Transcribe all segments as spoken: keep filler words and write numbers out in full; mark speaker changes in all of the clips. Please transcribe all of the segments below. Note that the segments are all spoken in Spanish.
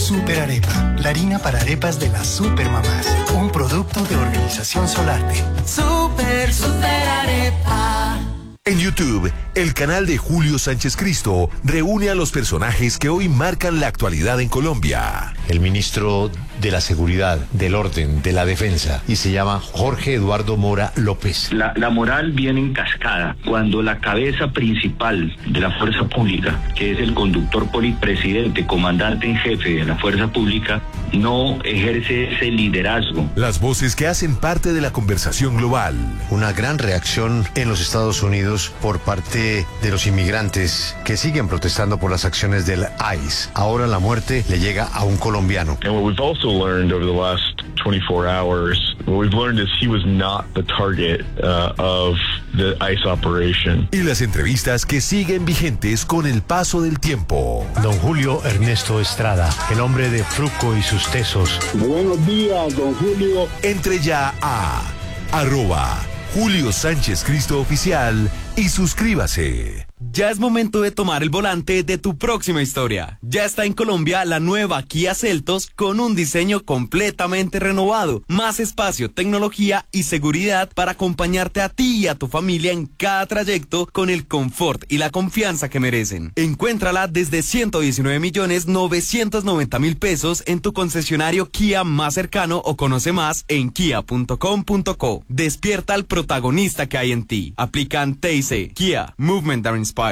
Speaker 1: Super Arepa, la harina para arepas de las supermamás. Un producto de Organización Solarte.
Speaker 2: Super, super arepa.
Speaker 3: En YouTube, el canal de Julio Sánchez Cristo reúne a los personajes que hoy marcan la actualidad en Colombia.
Speaker 4: El ministro de la Seguridad, del Orden, de la Defensa, y se llama Jorge Eduardo Mora López.
Speaker 5: La, la moral viene en cascada cuando la cabeza principal de la fuerza pública, que es el conductor polipresidente, comandante en jefe de la fuerza pública, no ejerce ese liderazgo.
Speaker 3: Las voces que hacen parte de la conversación global.
Speaker 4: Una gran reacción en los Estados Unidos por parte de los inmigrantes que siguen protestando por las acciones del I C E. Ahora la muerte le llega a un colombiano.
Speaker 6: And what we've also learned over the last twenty-four hours, what we've learned is he was not the target uh, of the I C E operation.
Speaker 3: Y las entrevistas que siguen vigentes con el paso del tiempo.
Speaker 4: Don Julio Ernesto Estrada, el hombre de Fruco y sus tesos.
Speaker 7: Buenos días, don Julio.
Speaker 3: Entre ya a arroba Julio Sánchez Cristo Oficial y suscríbase.
Speaker 8: Ya es momento de tomar el volante de tu próxima historia. Ya está en Colombia la nueva Kia Seltos con un diseño completamente renovado, más espacio, tecnología y seguridad para acompañarte a ti y a tu familia en cada trayecto con el confort y la confianza que merecen. Encuéntrala desde ciento diecinueve millones novecientos noventa mil pesos en tu concesionario Kia más cercano o conoce más en kia punto com punto co. Despierta al protagonista que hay en ti. Aplican T I C. Kia, Movement that Inspires.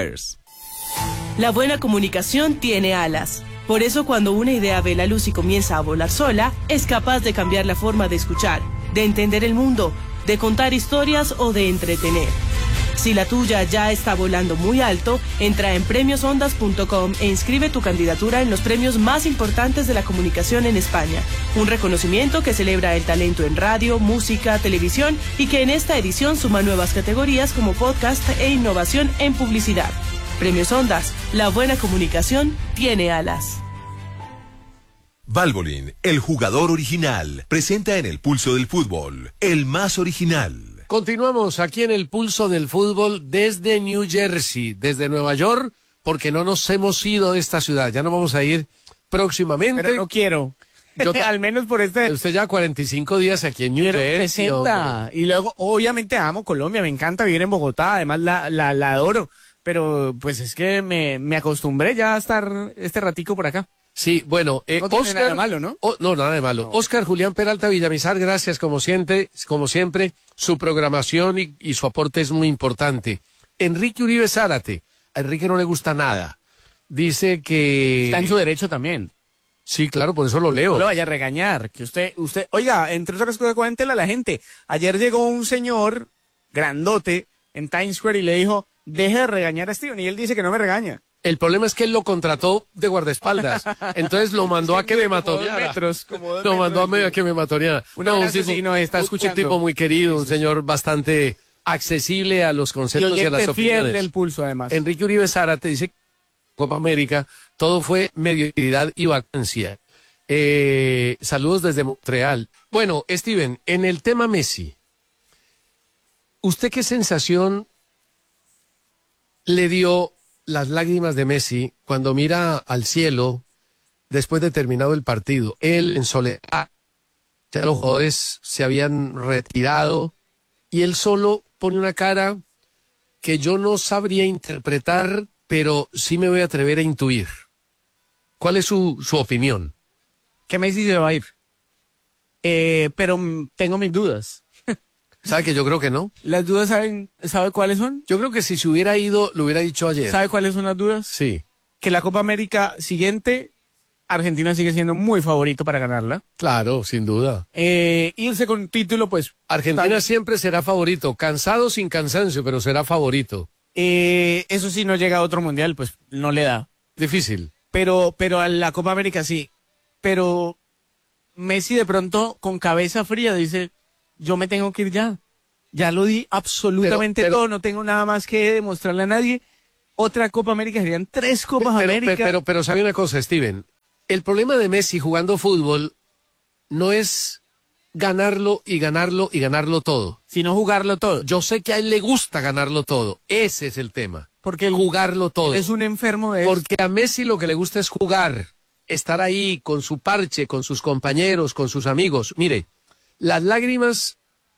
Speaker 9: La buena comunicación tiene alas. Por eso cuando una idea ve la luz y comienza a volar sola, es capaz de cambiar la forma de escuchar, de entender el mundo, de contar historias o de entretener. Si la tuya ya está volando muy alto, entra en premios ondas punto com e inscribe tu candidatura en los premios más importantes de la comunicación en España. Un reconocimiento que celebra el talento en radio, música, televisión y que en esta edición suma nuevas categorías como podcast e innovación en publicidad. Premios Ondas, la buena comunicación tiene alas.
Speaker 3: Valvoline, el jugador original, presenta en el pulso del fútbol, el más original.
Speaker 10: Continuamos aquí en el pulso del fútbol desde New Jersey, desde Nueva York, porque no nos hemos ido de esta ciudad. Ya nos vamos a ir próximamente.
Speaker 11: Pero no quiero. Yo al menos por este.
Speaker 10: Usted ya cuarenta y cinco días aquí en New Jersey.
Speaker 11: sesenta. Y luego, obviamente, amo Colombia. Me encanta vivir en Bogotá. Además, la, la, la adoro. Pero, pues, es que me, me acostumbré ya a estar este ratico por acá.
Speaker 10: Sí, bueno, eh,
Speaker 11: no tiene
Speaker 10: Oscar,
Speaker 11: nada de malo, ¿no?
Speaker 10: Oh, no, nada de malo. No. Oscar Julián Peralta Villamizar, gracias como siempre, como siempre, su programación y, y su aporte es muy importante. Enrique Uribe Zárate, a Enrique no le gusta nada. Dice que...
Speaker 11: Está en su derecho también.
Speaker 10: Sí, claro, por eso lo leo.
Speaker 11: No lo vaya a regañar, que usted, usted, oiga, entre otras cosas, cuéntele a la gente. Ayer llegó un señor grandote en Times Square y le dijo, deje de regañar a Steven, y él dice que no me regaña.
Speaker 10: El problema es que él lo contrató de guardaespaldas, entonces lo mandó a que me matoneara.
Speaker 11: Metros, como
Speaker 10: lo mandó a, medio a que me matoneara.
Speaker 11: No, un,
Speaker 10: tipo,
Speaker 11: sí, no, está escuchando.
Speaker 10: un tipo muy querido, un señor bastante accesible a los conceptos y, y a las opiniones.
Speaker 11: Del pulso, además.
Speaker 10: Enrique Uribe Zárate dice que Copa América todo fue mediocridad y vacancia. Eh, saludos desde Montreal. Bueno, Steven, en el tema Messi, ¿usted qué sensación le dio las lágrimas de Messi cuando mira al cielo después de terminado el partido? Él en soledad, ya los jugadores se habían retirado y él solo pone una cara que yo no sabría interpretar, pero sí me voy a atrever a intuir. ¿Cuál es su, su opinión?
Speaker 11: Que Messi se va a ir. Eh, pero tengo mis dudas.
Speaker 10: ¿Sabe que yo creo que no?
Speaker 11: ¿Las dudas saben, sabe cuáles son?
Speaker 10: Yo creo que si se hubiera ido, lo hubiera dicho ayer.
Speaker 11: ¿Sabe cuáles son las dudas?
Speaker 10: Sí.
Speaker 11: Que la Copa América siguiente, Argentina sigue siendo muy favorito para ganarla.
Speaker 10: Claro, sin duda.
Speaker 11: Eh, irse con título, pues...
Speaker 10: Argentina está... siempre será favorito, cansado sin cansancio, pero será favorito.
Speaker 11: Eh, eso sí, no llega a otro mundial, pues no le da.
Speaker 10: Difícil.
Speaker 11: Pero, pero a la Copa América sí. Pero Messi de pronto, con cabeza fría, dice... Yo me tengo que ir ya. Ya lo di absolutamente pero, pero, todo. No tengo nada más que demostrarle a nadie. Otra Copa América serían tres Copas
Speaker 10: pero,
Speaker 11: América.
Speaker 10: Pero, pero, pero sabe una cosa, Steven. El problema de Messi jugando fútbol no es ganarlo y ganarlo y ganarlo todo.
Speaker 11: Sino jugarlo todo.
Speaker 10: Yo sé que a él le gusta ganarlo todo. Ese es el tema.
Speaker 11: Porque el
Speaker 10: jugarlo todo.
Speaker 11: Es un enfermo de eso.
Speaker 10: Porque a Messi lo que le gusta es jugar. estar ahí con su parche, con sus compañeros, con sus amigos. Mire, las lágrimas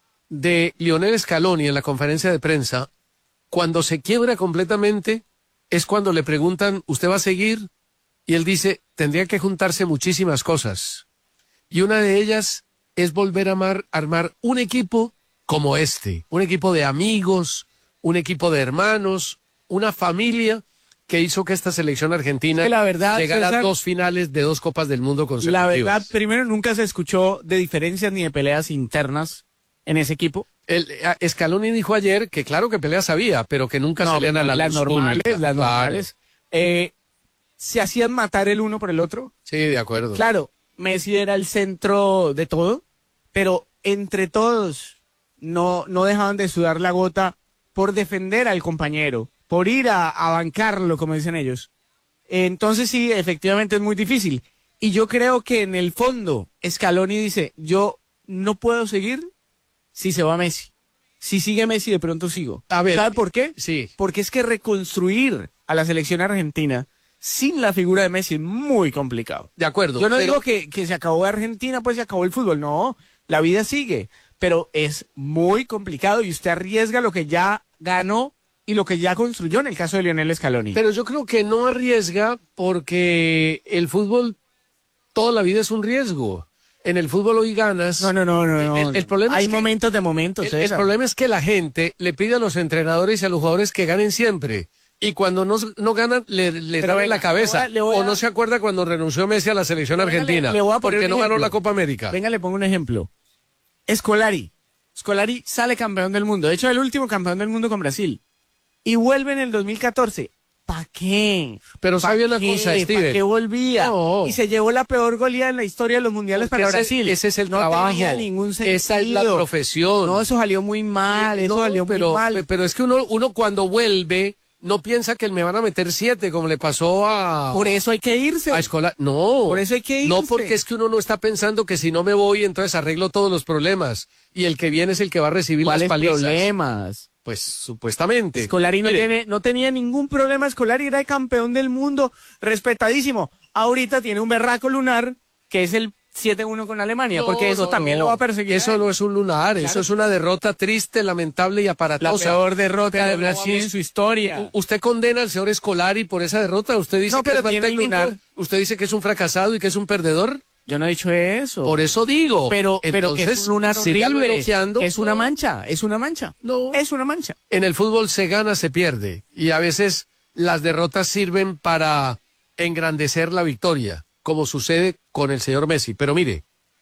Speaker 10: de Lionel Scaloni en la conferencia de prensa, cuando se quiebra completamente, es cuando le preguntan, ¿usted va a seguir? Y él dice, tendría que juntarse muchísimas cosas. Y una de ellas es volver a amar, armar un equipo como este, un equipo de amigos, un equipo de hermanos, una familia que hizo que esta selección argentina
Speaker 11: la verdad,
Speaker 10: llegara
Speaker 11: César,
Speaker 10: a dos finales de dos Copas del Mundo consecutivas.
Speaker 11: La verdad, primero, nunca se escuchó de diferencias ni de peleas internas en ese equipo.
Speaker 10: El, a, Scaloni dijo ayer que claro que peleas había, pero que nunca
Speaker 11: no,
Speaker 10: salían a la
Speaker 11: las
Speaker 10: luz
Speaker 11: normales,
Speaker 10: pública.
Speaker 11: las
Speaker 10: Claro.
Speaker 11: normales. Eh, se hacían matar el uno por el otro.
Speaker 10: Sí, de acuerdo.
Speaker 11: Claro, Messi era el centro de todo, pero entre todos no, no dejaban de sudar la gota por defender al compañero, por ir a, a bancarlo, como dicen ellos. Entonces sí, efectivamente es muy difícil. Y yo creo que en el fondo, Scaloni dice, yo no puedo seguir si se va Messi. Si sigue Messi, de pronto sigo.
Speaker 10: A ver,
Speaker 11: ¿sabe por qué?
Speaker 10: Sí.
Speaker 11: Porque es que reconstruir a la selección argentina sin la figura de Messi es muy complicado.
Speaker 10: De acuerdo.
Speaker 11: Yo no
Speaker 10: pero...
Speaker 11: digo que, que se acabó Argentina, pues se acabó el fútbol. No, la vida sigue. Pero es muy complicado y usted arriesga lo que ya ganó y lo que ya construyó en el caso de Lionel Scaloni.
Speaker 10: Pero yo creo que no arriesga porque el fútbol toda la vida es un riesgo. En el fútbol hoy ganas.
Speaker 11: No, no, no, no. no.
Speaker 10: El, el problema
Speaker 11: Hay
Speaker 10: es que,
Speaker 11: momentos de momentos.
Speaker 10: El, el problema es que la gente le pide a los entrenadores y a los jugadores que ganen siempre. Y cuando no, no ganan, le, le dan en la cabeza.
Speaker 11: Le voy a, le voy a...
Speaker 10: O no se acuerda cuando renunció Messi a la selección
Speaker 11: Venga,
Speaker 10: argentina.
Speaker 11: Le, le voy a
Speaker 10: porque no ganó la Copa América.
Speaker 11: Venga, le pongo un ejemplo. Scolari. Scolari sale campeón del mundo. De hecho, el último campeón del mundo con Brasil. Y vuelve en el dos mil catorce. ¿Para qué?
Speaker 10: Pero sabe una
Speaker 11: qué?
Speaker 10: cosa, Steven.
Speaker 11: ¿Para qué volvía?
Speaker 10: No.
Speaker 11: Y se llevó la peor goleada en la historia de los mundiales
Speaker 10: Porque
Speaker 11: para
Speaker 10: ese,
Speaker 11: Brasil.
Speaker 10: Ese es el
Speaker 11: no
Speaker 10: trabajo.
Speaker 11: Tenía ningún sentido.
Speaker 10: Esa es la profesión.
Speaker 11: No, eso salió muy mal. Eso
Speaker 10: no,
Speaker 11: salió
Speaker 10: pero,
Speaker 11: muy mal.
Speaker 10: Pero es que uno, uno cuando vuelve no piensa que me van a meter siete como le pasó a...
Speaker 11: Por eso hay que irse.
Speaker 10: A Escolar. No.
Speaker 11: Por eso hay que irse.
Speaker 10: No, porque es que uno no está pensando que si no me voy, entonces arreglo todos los problemas. Y el que viene es el que va a recibir las palizas.
Speaker 11: problemas?
Speaker 10: Pues supuestamente.
Speaker 11: Scolari no,
Speaker 10: Mire,
Speaker 11: tiene, no tenía ningún problema. Scolari era el campeón del mundo, respetadísimo. Ahorita tiene un berraco lunar, que es el siete uno con Alemania,
Speaker 10: no,
Speaker 11: porque eso
Speaker 10: no,
Speaker 11: también
Speaker 10: no.
Speaker 11: lo va a perseguir.
Speaker 10: Eso no es un lunar, claro. Eso es una derrota triste, lamentable y aparatosa.
Speaker 11: La peor derrota
Speaker 10: pero
Speaker 11: de Brasil
Speaker 10: no,
Speaker 11: en su historia.
Speaker 10: Usted condena al señor Scolari por esa derrota. Usted dice
Speaker 11: no,
Speaker 10: que
Speaker 11: pero
Speaker 10: es mal
Speaker 11: tiene
Speaker 10: técnico.
Speaker 11: lunar.
Speaker 10: Usted dice que es un fracasado y que es un perdedor.
Speaker 11: Yo no he dicho eso.
Speaker 10: Por eso digo.
Speaker 11: Pero, pero que es un lunar horrible.
Speaker 10: Elogiando.
Speaker 11: Es una mancha, es una mancha.
Speaker 10: No.
Speaker 11: Es una mancha.
Speaker 10: En el fútbol se gana, se pierde. Y a veces las derrotas sirven para engrandecer la victoria, como sucede con el señor Messi. Pero mire,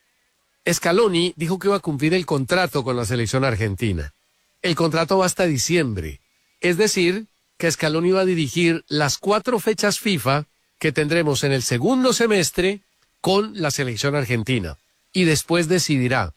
Speaker 10: Scaloni dijo que iba a cumplir el contrato con la selección argentina. El contrato va hasta diciembre. Es decir, que Scaloni va a dirigir las cuatro fechas FIFA que tendremos en el segundo semestre con la selección argentina. Y después decidirá.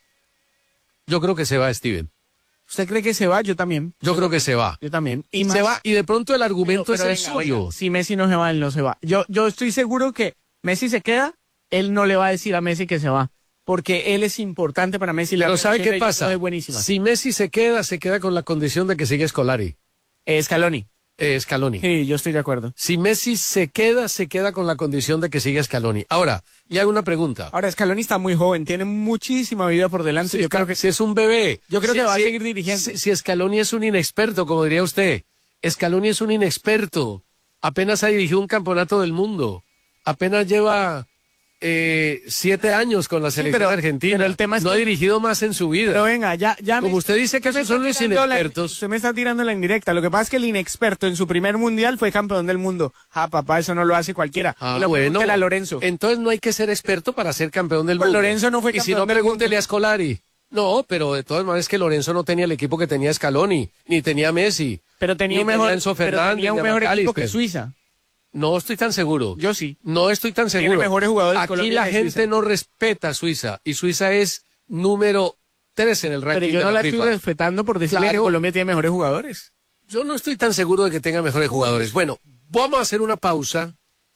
Speaker 10: Yo creo que se va, Steven.
Speaker 11: ¿Usted cree que se va? Yo también.
Speaker 10: Yo creo que se va.
Speaker 11: Yo también.
Speaker 10: Y
Speaker 11: más,
Speaker 10: se va. Y de pronto el argumento
Speaker 11: pero, pero
Speaker 10: es
Speaker 11: venga,
Speaker 10: el suyo.
Speaker 11: venga, si Messi no se va, él no se va. Yo, yo estoy seguro que Messi se queda, él no le va a decir a Messi que se va. Porque él es importante para Messi.
Speaker 10: Pero ¿sabe qué pasa?
Speaker 11: Es buenísima.
Speaker 10: Si Messi se queda, se queda con la condición de que sigue Scolari.
Speaker 11: Eh, Scaloni.
Speaker 10: Eh, Scaloni.
Speaker 11: Sí, yo estoy de acuerdo.
Speaker 10: Si Messi se queda, se queda con la condición de que sigue Scaloni. Ahora, y hago una pregunta.
Speaker 11: Ahora, Scaloni está muy joven, tiene muchísima vida por delante.
Speaker 10: Sí,
Speaker 11: yo creo que
Speaker 10: si es un bebé.
Speaker 11: Yo creo
Speaker 10: si,
Speaker 11: que va
Speaker 10: si,
Speaker 11: a seguir dirigiendo.
Speaker 10: Si, si Scaloni es un inexperto, como diría usted. Scaloni es un inexperto. Apenas ha dirigido un campeonato del mundo. Apenas lleva eh, siete años con la selección
Speaker 11: sí, pero,
Speaker 10: argentina.
Speaker 11: Pero el tema es
Speaker 10: no
Speaker 11: que...
Speaker 10: ha dirigido más en su vida.
Speaker 11: Pero venga, ya, ya.
Speaker 10: Como
Speaker 11: me...
Speaker 10: usted dice que esos son los inexpertos.
Speaker 11: La... Usted me está tirando la indirecta. Lo que pasa es que el inexperto en su primer mundial fue campeón del mundo. Ah, papá, eso no lo hace cualquiera.
Speaker 10: Ah,
Speaker 11: lo
Speaker 10: bueno.
Speaker 11: A Lorenzo.
Speaker 10: Entonces no hay que ser experto para ser campeón del
Speaker 11: pues
Speaker 10: mundo.
Speaker 11: Lorenzo no fue
Speaker 10: campeón. Y si no,
Speaker 11: del
Speaker 10: pregúntele
Speaker 11: mundo.
Speaker 10: a Scolari. No, pero de todas maneras que Lorenzo no tenía el equipo que tenía Scaloni, ni tenía Messi.
Speaker 11: Pero tenía
Speaker 10: ni
Speaker 11: un mejor,
Speaker 10: Enzo
Speaker 11: pero
Speaker 10: Fernández,
Speaker 11: tenía un mejor equipo que Suiza.
Speaker 10: No estoy tan seguro.
Speaker 11: Yo sí.
Speaker 10: No estoy tan seguro.
Speaker 11: Tiene mejores jugadores.
Speaker 10: Aquí
Speaker 11: Colombia
Speaker 10: la
Speaker 11: que
Speaker 10: gente
Speaker 11: Suiza.
Speaker 10: no respeta a Suiza y Suiza es número tres en el ranking.
Speaker 11: Pero yo
Speaker 10: de
Speaker 11: no
Speaker 10: la
Speaker 11: la
Speaker 10: FIFA.
Speaker 11: estoy respetando por decirle
Speaker 10: Claro.
Speaker 11: que Colombia tiene mejores jugadores.
Speaker 10: Yo no estoy tan seguro de que tenga mejores jugadores. Bueno, vamos a hacer una pausa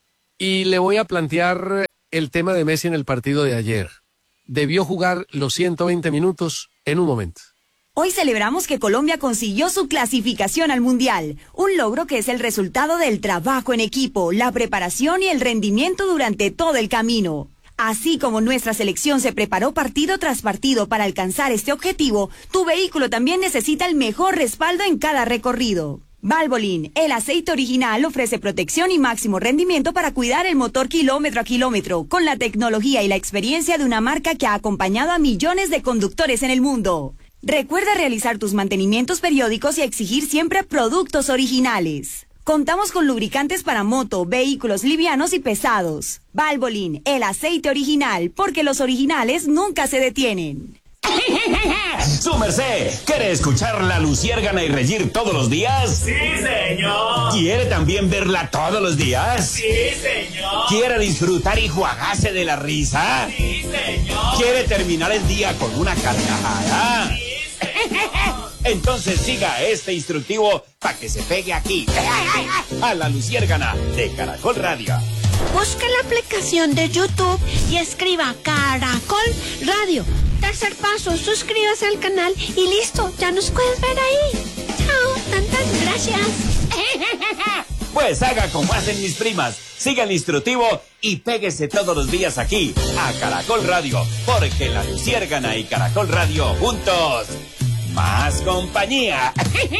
Speaker 10: y le voy a plantear el tema de Messi en el partido de ayer. Debió jugar los ciento veinte minutos en un momento.
Speaker 12: Hoy celebramos que Colombia consiguió su clasificación al Mundial, un logro que es el resultado del trabajo en equipo, la preparación y el rendimiento durante todo el camino. Así como nuestra selección se preparó partido tras partido para alcanzar este objetivo, tu vehículo también necesita el mejor respaldo en cada recorrido. Valvoline, el aceite original, ofrece protección y máximo rendimiento para cuidar el motor kilómetro a kilómetro, con la tecnología y la experiencia de una marca que ha acompañado a millones de conductores en el mundo. Recuerda realizar tus mantenimientos periódicos y exigir siempre productos originales. Contamos con lubricantes para moto, vehículos livianos y pesados. Valvoline, el aceite original, porque los originales nunca se detienen.
Speaker 13: ¡Su merced! ¿Quiere escuchar la Luciérgana y reír todos los días?
Speaker 14: ¡Sí, señor!
Speaker 13: ¿Quiere también verla todos los días?
Speaker 14: ¡Sí, señor!
Speaker 13: ¿Quiere disfrutar y juagarse de la risa?
Speaker 14: ¡Sí, señor!
Speaker 13: ¿Quiere terminar el día con una carcajada?
Speaker 14: ¡Sí, señor!
Speaker 13: Entonces siga este instructivo para que se pegue aquí, a la Luciérgana de Caracol Radio.
Speaker 15: Busca la aplicación de YouTube y escriba Caracol Radio. Tercer paso, suscríbase al canal y listo, ya nos puedes ver ahí. Chao, tantas gracias.
Speaker 13: Pues haga como hacen mis primas, siga el instructivo y péguese todos los días aquí, a Caracol Radio, porque la Luciérgana y Caracol Radio juntos, más compañía.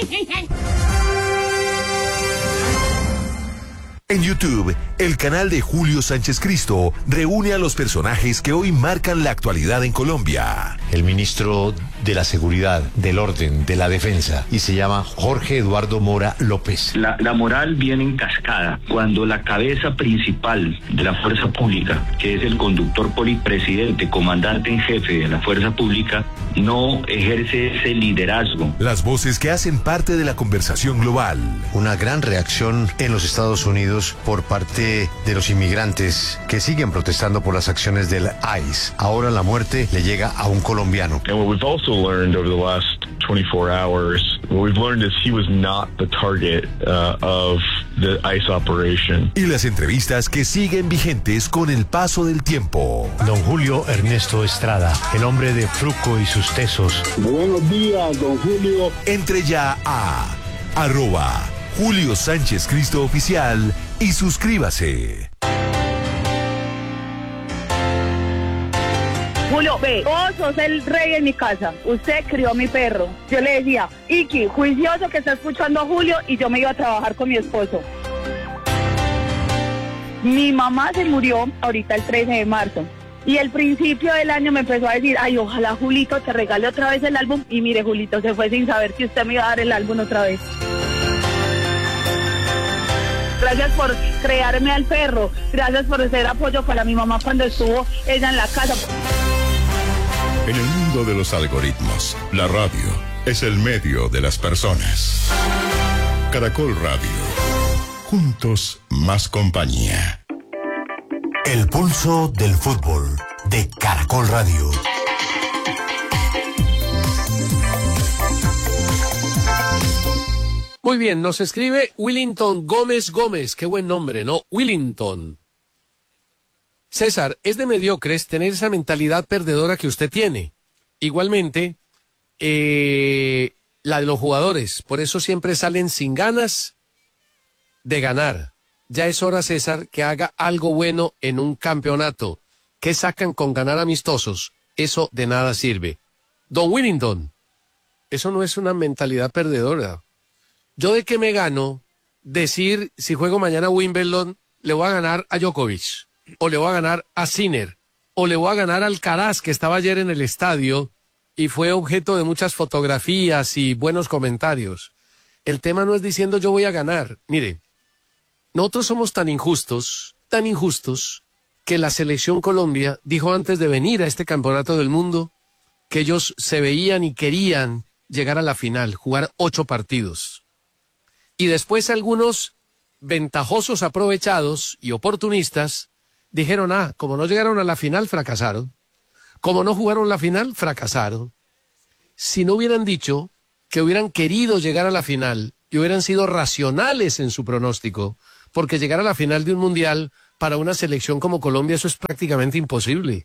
Speaker 3: En YouTube, el canal de Julio Sánchez Cristo reúne a los personajes que hoy marcan la actualidad en Colombia.
Speaker 4: El ministro de la Seguridad, del Orden, de la Defensa, y se llama Jorge Eduardo Mora López.
Speaker 5: La, la moral viene en cascada cuando la cabeza principal de la fuerza pública, que es el conductor polipresidente, comandante en jefe de la fuerza pública, no ejerce ese liderazgo.
Speaker 3: Las voces que hacen parte de la conversación global.
Speaker 4: Una gran reacción en los Estados Unidos por parte de los inmigrantes que siguen protestando por las acciones del I C E. Ahora la muerte le llega a un colombiano.
Speaker 6: And what we've also learned over the last twenty-four hours, what we've learned is he was not the target uh, of the I C E operation.
Speaker 3: Y las entrevistas que siguen vigentes con el paso del tiempo.
Speaker 4: Don Julio Ernesto Estrada, el hombre de Fruco y sus tesos.
Speaker 7: Buenos días, don Julio.
Speaker 3: Entre ya a arroba Julio Sánchez Cristo Oficial y suscríbase.
Speaker 16: Julio, ve, vos sos el rey en mi casa. Usted crió a mi perro. Yo le decía, Iki, juicioso que está escuchando a Julio, y yo me iba a trabajar con mi esposo. Mi mamá se murió ahorita el trece de marzo. Y el principio del año me empezó a decir, ay, ojalá Julito te regale otra vez el álbum. Y mire, Julito se fue sin saber que usted me iba a dar el álbum otra vez. Gracias por crearme al perro. Gracias por ser apoyo para mi mamá cuando estuvo ella en la casa.
Speaker 17: En el mundo de los algoritmos, la radio es el medio de las personas. Caracol Radio. Juntos, más compañía.
Speaker 1: El pulso del fútbol de Caracol Radio.
Speaker 10: Muy bien, nos escribe Willington Gómez Gómez. Qué buen nombre, ¿no? Willington. César, es de mediocres tener esa mentalidad perdedora que usted tiene. Igualmente, eh, la de los jugadores. Por eso siempre salen sin ganas de ganar. Ya es hora, César, que haga algo bueno en un campeonato. ¿Qué sacan con ganar amistosos? Eso de nada sirve. Don Willington, eso no es una mentalidad perdedora. ¿Yo de qué me gano decir si juego mañana Wimbledon, le voy a ganar a Djokovic, o le voy a ganar a Sinner, o le voy a ganar a Alcaraz, que estaba ayer en el estadio y fue objeto de muchas fotografías y buenos comentarios? El tema no es diciendo yo voy a ganar. Mire, nosotros somos tan injustos, tan injustos, que la selección Colombia dijo antes de venir a este campeonato del mundo que ellos se veían y querían llegar a la final, jugar ocho partidos. Y después algunos ventajosos aprovechados y oportunistas dijeron, ah, como no llegaron a la final, fracasaron. Como no jugaron la final, fracasaron. Si no hubieran dicho que hubieran querido llegar a la final y hubieran sido racionales en su pronóstico, porque llegar a la final de un mundial para una selección como Colombia, eso es prácticamente imposible.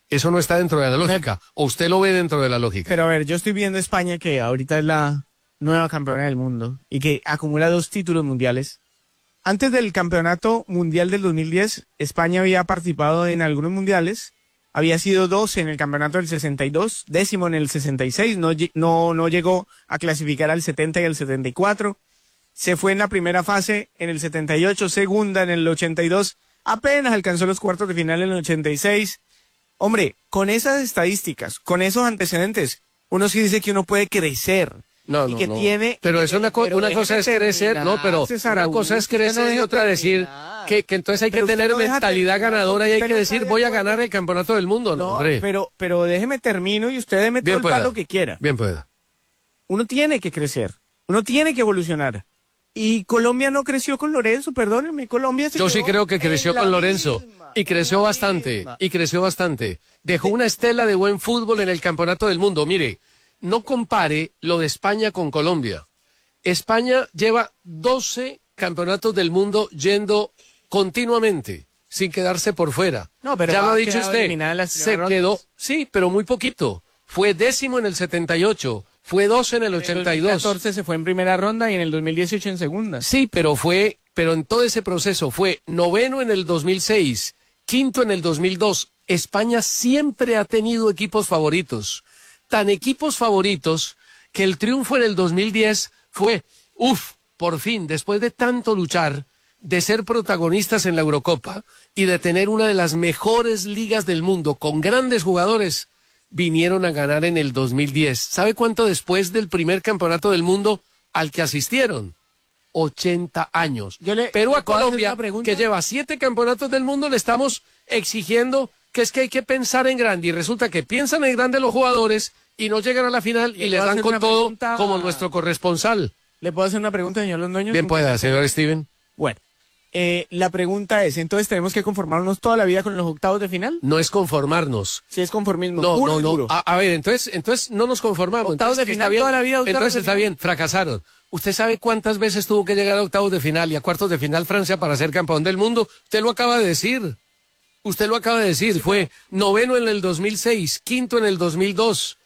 Speaker 10: Eso no está dentro de la lógica. ¿O usted lo ve dentro de la lógica?
Speaker 11: Pero a ver, yo estoy viendo España, que ahorita es la nueva campeona del mundo y que acumula dos títulos mundiales. Antes del campeonato mundial del dos mil diez, España había participado en algunos mundiales. Había sido dos en el campeonato del sesenta y dos, décimo en el sesenta y seis, no, no, no llegó a clasificar al setenta y al setenta y cuatro. Se fue en la primera fase en el setenta y ocho, segunda en el ochenta y dos, apenas alcanzó los cuartos de final en el ochenta y seis. Hombre, con esas estadísticas, con esos antecedentes, uno sí dice que uno puede crecer.
Speaker 10: No,
Speaker 11: y
Speaker 10: no,
Speaker 11: que
Speaker 10: no.
Speaker 11: tiene,
Speaker 10: pero es una, co
Speaker 11: pero
Speaker 10: una cosa es crecer, no, pero
Speaker 11: César,
Speaker 10: una cosa es crecer y otra decir que, que entonces hay que
Speaker 11: Pero usted
Speaker 10: tener
Speaker 11: no deja
Speaker 10: mentalidad
Speaker 11: terminar,
Speaker 10: ganadora y hay
Speaker 11: usted
Speaker 10: que
Speaker 11: no
Speaker 10: decir
Speaker 11: está de
Speaker 10: voy a
Speaker 11: acuerdo.
Speaker 10: ganar el campeonato del mundo, no,
Speaker 11: No,
Speaker 10: hombre.
Speaker 11: pero, pero déjeme termino y usted déme todo
Speaker 10: Bien
Speaker 11: el
Speaker 10: pueda.
Speaker 11: palo que quiera.
Speaker 10: Bien pueda.
Speaker 11: Uno tiene que crecer, uno tiene que evolucionar. Y Colombia no creció con Lorenzo, perdónenme, Colombia se
Speaker 10: Yo sí
Speaker 11: quedó
Speaker 10: creo que creció
Speaker 11: en la
Speaker 10: con Lorenzo
Speaker 11: misma,
Speaker 10: y creció
Speaker 11: en la
Speaker 10: bastante,
Speaker 11: misma.
Speaker 10: y creció bastante. Dejó una estela de buen fútbol en el campeonato del mundo. Mire, no compare lo de España con Colombia. España lleva doce campeonatos del mundo yendo continuamente, sin quedarse por fuera.
Speaker 11: No, pero
Speaker 10: ya lo ha
Speaker 11: ha
Speaker 10: dicho
Speaker 11: quedado
Speaker 10: usted,
Speaker 11: eliminada en las
Speaker 10: se
Speaker 11: primeras
Speaker 10: quedó,
Speaker 11: rondas.
Speaker 10: sí, pero muy poquito. Fue décimo en el setenta y ocho, fue doce en el
Speaker 11: En
Speaker 10: ochenta y
Speaker 11: el
Speaker 10: dos.
Speaker 11: dos mil catorce se fue en primera ronda y en el dos mil dieciocho en segunda.
Speaker 10: Sí, pero fue, pero en todo ese proceso fue noveno en el dos mil seis, quinto en el dos mil dos. España siempre ha tenido equipos favoritos, tan equipos favoritos que el triunfo en el dos mil diez fue, uff, por fin, después de tanto luchar, de ser protagonistas en la Eurocopa y de tener una de las mejores ligas del mundo con grandes jugadores, vinieron a ganar en el dos mil diez. ¿Sabe cuánto después del primer campeonato del mundo al que asistieron? ochenta años.
Speaker 11: Yo le-
Speaker 10: Pero
Speaker 11: ¿le
Speaker 10: a
Speaker 11: puedo hacer
Speaker 10: Colombia,
Speaker 11: una pregunta?
Speaker 10: que lleva siete campeonatos del mundo, le estamos exigiendo que es que hay que pensar en grande. Y resulta que piensan en grande los jugadores y no llegan a la final y
Speaker 11: ¿Le
Speaker 10: les
Speaker 11: puedo
Speaker 10: dan
Speaker 11: hacer
Speaker 10: con
Speaker 11: una
Speaker 10: todo
Speaker 11: pregunta?
Speaker 10: como nuestro corresponsal.
Speaker 11: ¿Le puedo hacer una pregunta, señor Londoño?
Speaker 10: Bien pueda, señor Steven.
Speaker 11: Bueno, eh, la pregunta es, ¿entonces tenemos que conformarnos toda la vida con los octavos de final?
Speaker 10: No es conformarnos.
Speaker 11: Si es conformismo.
Speaker 10: No,
Speaker 11: puro
Speaker 10: no,
Speaker 11: y
Speaker 10: no.
Speaker 11: duro.
Speaker 10: A, a ver, entonces, entonces no nos conformamos.
Speaker 11: Octavos
Speaker 10: Entonces,
Speaker 11: de
Speaker 10: está
Speaker 11: final
Speaker 10: bien.
Speaker 11: toda la vida, octavos
Speaker 10: Entonces
Speaker 11: de
Speaker 10: está
Speaker 11: final.
Speaker 10: bien, fracasaron. ¿Usted sabe cuántas veces tuvo que llegar a octavos de final y a cuartos de final Francia para ser campeón del mundo? Usted lo acaba de decir. Usted lo acaba de decir. Fue noveno en el dos mil seis, quinto en el dos mil dos,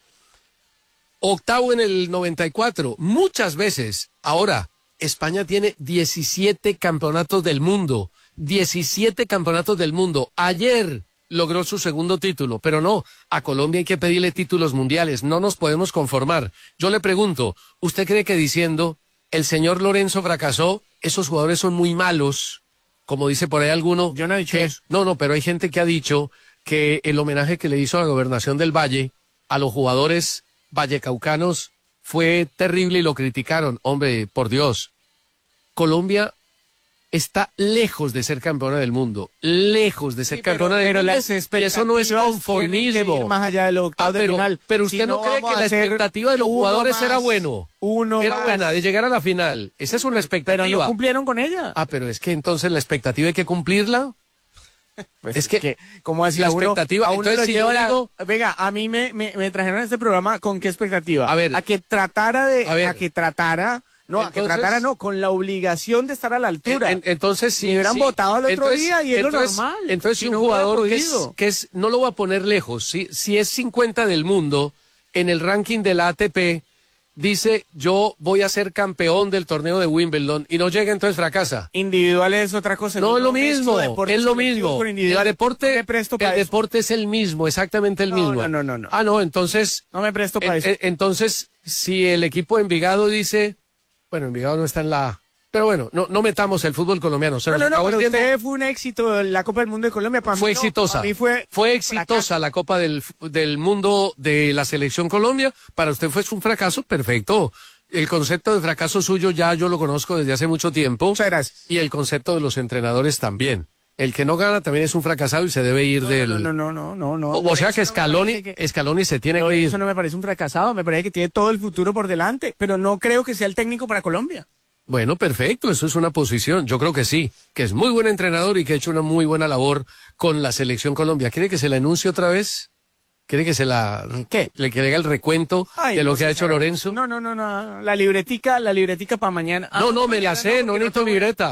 Speaker 10: octavo en el noventa y cuatro. Muchas veces. Ahora, España tiene diecisiete campeonatos del mundo. diecisiete campeonatos del mundo. Ayer logró su segundo título, pero no, a Colombia hay que pedirle títulos mundiales, no nos podemos conformar. Yo le pregunto, ¿usted cree que diciendo el señor Lorenzo fracasó, esos jugadores son muy malos, como dice por ahí alguno?
Speaker 11: Yo no he dicho
Speaker 10: que,
Speaker 11: eso.
Speaker 10: No, no, pero hay gente que ha dicho que el homenaje que le hizo a la gobernación del Valle a los jugadores vallecaucanos fue terrible y lo criticaron. Hombre, por Dios, Colombia está lejos de ser campeona del mundo, lejos de ser
Speaker 11: Sí, pero-
Speaker 10: campeona del
Speaker 11: pero
Speaker 10: mundo.
Speaker 11: las
Speaker 10: Y eso no es
Speaker 11: expectativas tienen que
Speaker 10: conformismo.
Speaker 11: ir más allá de los octavos
Speaker 10: Ah,
Speaker 11: de
Speaker 10: pero,
Speaker 11: final.
Speaker 10: pero
Speaker 11: Si
Speaker 10: usted no,
Speaker 11: no
Speaker 10: cree
Speaker 11: vamos
Speaker 10: que
Speaker 11: a
Speaker 10: la
Speaker 11: hacer
Speaker 10: expectativa de los
Speaker 11: uno
Speaker 10: jugadores
Speaker 11: más,
Speaker 10: era bueno.
Speaker 11: Uno
Speaker 10: Era
Speaker 11: más.
Speaker 10: buena, de llegar a la final. Esa es una expectativa.
Speaker 11: Pero no cumplieron con ella.
Speaker 10: Ah, pero es que entonces la expectativa hay que cumplirla.
Speaker 11: Pues
Speaker 10: es que,
Speaker 11: ¿cómo así
Speaker 10: la
Speaker 11: a uno-
Speaker 10: expectativa.
Speaker 11: a uno
Speaker 10: Entonces,
Speaker 11: lo
Speaker 10: si
Speaker 11: lleva
Speaker 10: yo
Speaker 11: la-
Speaker 10: digo-
Speaker 11: Venga, a mí me, me, me trajeron a este programa con qué expectativa.
Speaker 10: A ver.
Speaker 11: A que tratara de...
Speaker 10: A ver.
Speaker 11: A que tratara... No, a que
Speaker 10: Entonces-
Speaker 11: tratara no, con la obligación de estar a la altura.
Speaker 10: En- entonces, si
Speaker 11: Me hubieran
Speaker 10: si-
Speaker 11: votado al otro
Speaker 10: entonces-
Speaker 11: día y es lo
Speaker 10: entonces-
Speaker 11: normal.
Speaker 10: Entonces, si
Speaker 11: Si
Speaker 10: un
Speaker 11: no hubiera
Speaker 10: jugador que es,
Speaker 11: podido.
Speaker 10: que es, no lo voy a poner lejos, si, si es cincuenta del mundo, en el ranking de la A T P, dice, yo voy a ser campeón del torneo de Wimbledon, y no llega, entonces fracasa.
Speaker 11: Individual es otra cosa.
Speaker 10: No, es lo
Speaker 11: mezclo
Speaker 10: mismo,
Speaker 11: deportes
Speaker 10: es lo
Speaker 11: colectivos
Speaker 10: mismo.
Speaker 11: con
Speaker 10: El
Speaker 11: individual.
Speaker 10: deporte,
Speaker 11: No me presto
Speaker 10: el
Speaker 11: para eso.
Speaker 10: deporte es el mismo, exactamente el
Speaker 11: No,
Speaker 10: mismo.
Speaker 11: no, no, no, no.
Speaker 10: Ah, no, entonces,
Speaker 11: No me presto para
Speaker 10: en-
Speaker 11: eso.
Speaker 10: en- entonces, si el equipo de Envigado dice, bueno, Envigado no está en la A, pero bueno, no, no metamos el fútbol colombiano. Se
Speaker 11: No,
Speaker 10: nos
Speaker 11: no, no,
Speaker 10: acabó el
Speaker 11: pero
Speaker 10: tiempo.
Speaker 11: usted fue un éxito en la Copa del Mundo de Colombia. Para mí
Speaker 10: Fue
Speaker 11: no,
Speaker 10: exitosa.
Speaker 11: para mí fue,
Speaker 10: Fue exitosa la Copa del, del Mundo de la Selección Colombia. Para usted fue un fracaso, perfecto. El concepto de fracaso suyo ya yo lo conozco desde hace mucho tiempo.
Speaker 11: Muchas gracias.
Speaker 10: Y el concepto de los entrenadores también. El que no gana también es un fracasado y se debe ir del...
Speaker 11: No, no, no, no, no, no.
Speaker 10: O, o sea que
Speaker 11: Eso no me
Speaker 10: Scaloni,
Speaker 11: parece que-
Speaker 10: Scaloni se tiene
Speaker 11: Pero
Speaker 10: que ir.
Speaker 11: eso no me parece un fracasado, me parece que tiene todo el futuro por delante, pero no creo que sea el técnico para Colombia.
Speaker 10: Bueno, perfecto, eso es una posición. Yo creo que sí, que es muy buen entrenador y que ha hecho una muy buena labor con la Selección Colombia. ¿Quiere que se la enuncie otra vez? ¿Quiere que se la...
Speaker 11: ¿Qué?
Speaker 10: Le que le haga el recuento
Speaker 11: Ay,
Speaker 10: de lo
Speaker 11: no
Speaker 10: que ha
Speaker 11: sé,
Speaker 10: hecho Lorenzo?
Speaker 11: No, no, no, no, la libretica, la libretica para mañana. Ah,
Speaker 10: No, no, me la
Speaker 11: mañana
Speaker 10: sé, no
Speaker 11: porque
Speaker 10: necesito
Speaker 11: tengo-
Speaker 10: libreta.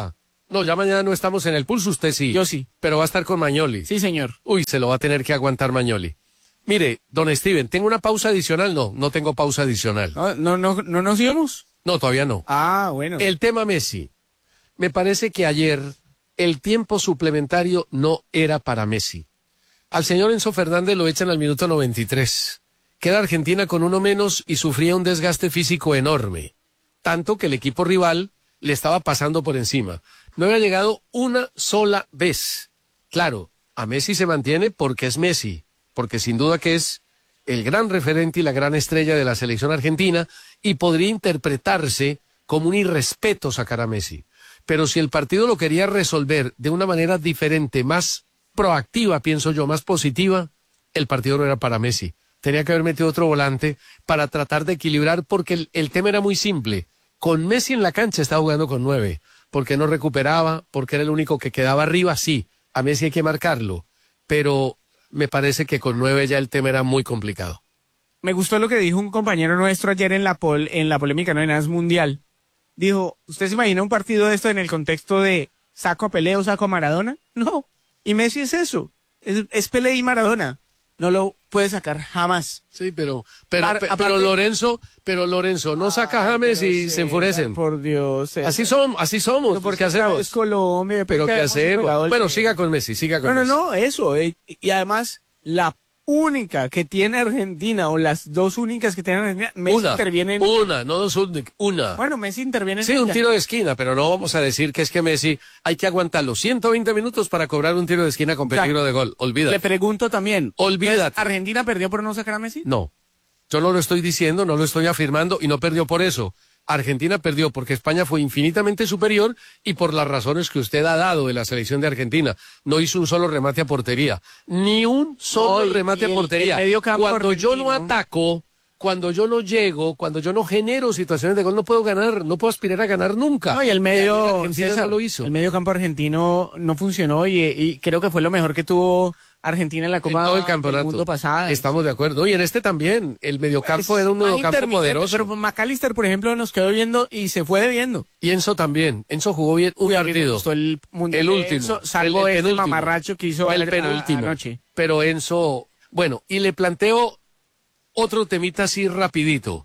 Speaker 10: No, ya mañana no estamos en el pulso, usted sí.
Speaker 11: Yo sí.
Speaker 10: Pero va a estar con Mañoli.
Speaker 11: Sí, señor.
Speaker 10: Uy, se lo va a tener que aguantar Mañoli. Mire, don Steven, ¿tengo una pausa adicional? No, no tengo pausa adicional.
Speaker 11: No, no, no, ¿no nos íbamos?
Speaker 10: No, todavía no.
Speaker 11: Ah, bueno.
Speaker 10: El tema Messi. Me parece que ayer el tiempo suplementario no era para Messi. Al señor Enzo Fernández lo echan al minuto noventa y tres. Queda Argentina con uno menos y sufría un desgaste físico enorme. Tanto que el equipo rival le estaba pasando por encima. No había llegado una sola vez. Claro, a Messi se mantiene porque es Messi, porque sin duda que es el gran referente y la gran estrella de la selección argentina y podría interpretarse como un irrespeto sacar a Messi. Pero si el partido lo quería resolver de una manera diferente, más proactiva, pienso yo, más positiva, el partido no era para Messi. Tenía que haber metido otro volante para tratar de equilibrar porque el, el tema era muy simple. Con Messi en la cancha estaba jugando con nueve, porque no recuperaba, porque era el único que quedaba arriba, sí, a Messi hay que marcarlo, pero me parece que con nueve ya el tema era muy complicado.
Speaker 11: Me gustó lo que dijo un compañero nuestro ayer en la pol, en la polémica no en As Mundial. Dijo, ¿usted se imagina un partido de esto en el contexto de saco a Pelé o saco a Maradona? No, y Messi es eso, es, es Pelé y Maradona. No lo puede sacar jamás.
Speaker 10: Sí, pero pero,
Speaker 11: Par,
Speaker 10: pero
Speaker 11: aparte,
Speaker 10: Lorenzo, pero Lorenzo no saca a James y
Speaker 11: sí,
Speaker 10: se enfurecen.
Speaker 11: Por Dios.
Speaker 10: Así somos, así somos.
Speaker 11: Porque
Speaker 10: ¿Qué hacemos?
Speaker 11: Es Colombia.
Speaker 10: Pero ¿qué hacemos? Bueno,
Speaker 11: el...
Speaker 10: siga con Messi, siga con
Speaker 11: no,
Speaker 10: Messi.
Speaker 11: No, no, eso. Eh, y además, la única que tiene Argentina, o las dos únicas que tiene Argentina, Messi
Speaker 10: una,
Speaker 11: interviene en...
Speaker 10: Una, no dos únicas, una.
Speaker 11: Bueno, Messi interviene en...
Speaker 10: Sí, un tiro de esquina, pero no vamos a decir que es que Messi hay que aguantar los ciento veinte minutos para cobrar un tiro de esquina con peligro de gol. Olvídate.
Speaker 11: Le pregunto también.
Speaker 10: Olvídate.
Speaker 11: ¿Argentina perdió por no sacar a Messi?
Speaker 10: No. Yo no lo estoy diciendo, no lo estoy afirmando y no perdió por eso. Argentina perdió porque España fue infinitamente superior y por las razones que usted ha dado de la selección de Argentina. No hizo un solo remate a portería. Ni un solo
Speaker 11: Hoy,
Speaker 10: remate a
Speaker 11: el,
Speaker 10: portería.
Speaker 11: el cuando
Speaker 10: argentino. Yo no
Speaker 11: argentino.
Speaker 10: ataco, cuando yo no llego, cuando yo no genero situaciones de gol, no puedo ganar, no puedo aspirar a ganar nunca.
Speaker 11: No, y el medio,
Speaker 10: y César,
Speaker 11: no
Speaker 10: lo hizo.
Speaker 11: El medio campo argentino no funcionó y, y creo que fue lo mejor que tuvo Argentina en la Copa
Speaker 10: en todo el campeonato.
Speaker 11: del Mundo pasada.
Speaker 10: Estamos de acuerdo. Y en este también, el mediocampo era un mediocampo poderoso.
Speaker 11: Pero McAllister, por ejemplo, nos quedó viendo y se fue debiendo.
Speaker 10: Y Enzo también. Enzo jugó bien un partido.
Speaker 11: El,
Speaker 10: el último.
Speaker 11: Enzo, salvo
Speaker 10: el, el
Speaker 11: este
Speaker 10: penúltimo.
Speaker 11: mamarracho que hizo
Speaker 10: el
Speaker 11: a,
Speaker 10: penúltimo.
Speaker 11: anoche.
Speaker 10: Pero Enzo, bueno, y le planteo otro temita así rapidito.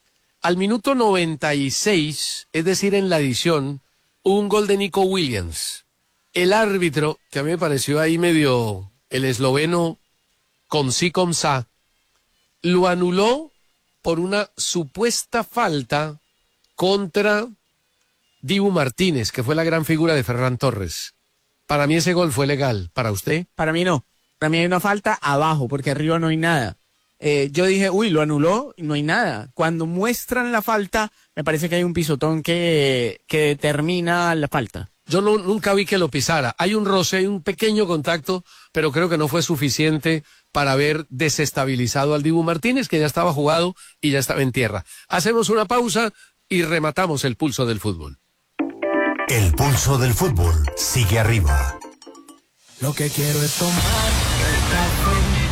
Speaker 10: Al minuto noventa y seis, es decir, en la adición, un gol de Nico Williams. El árbitro, que a mí me pareció ahí medio el esloveno con sí con sa, lo anuló por una supuesta falta contra Dibu Martínez, que fue la gran figura de Ferran Torres. Para mí ese gol fue legal. ¿Para usted?
Speaker 11: Para mí no. Para mí hay una falta abajo, porque arriba no hay nada. Eh, yo dije, uy, lo anuló y no hay nada. Cuando muestran la falta, me parece que hay un pisotón que, que determina la falta.
Speaker 10: Yo no, nunca vi que lo pisara. Hay un roce, hay un pequeño contacto, pero creo que no fue suficiente para haber desestabilizado al Dibu Martínez, que ya estaba jugado y ya estaba en tierra. Hacemos una pausa y rematamos el pulso del fútbol.
Speaker 18: El pulso del fútbol sigue arriba.
Speaker 2: Lo que quiero es tomar el café.